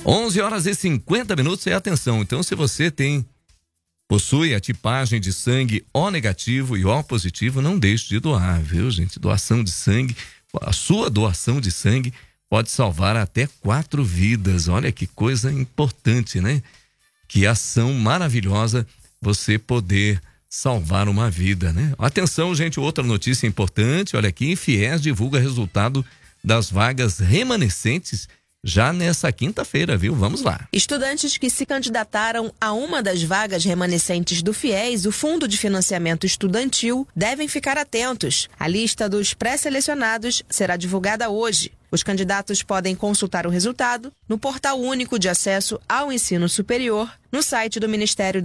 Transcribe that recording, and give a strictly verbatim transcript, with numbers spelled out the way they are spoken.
onze horas e cinquenta minutos, e atenção, então se você tem, possui a tipagem de sangue O negativo e O positivo, não deixe de doar, viu, gente? Doação de sangue, a sua doação de sangue pode salvar até quatro vidas. Olha que coisa importante, né? Que ação maravilhosa você poder salvar uma vida, né? Atenção, gente, outra notícia importante, olha aqui, Fies divulga resultado das vagas remanescentes já nessa quinta-feira, viu? Vamos lá. Estudantes que se candidataram a uma das vagas remanescentes do Fies, o Fundo de Financiamento Estudantil, devem ficar atentos. A lista dos pré-selecionados será divulgada hoje. Os candidatos podem consultar o resultado no Portal Único de Acesso ao Ensino Superior, no site do Ministério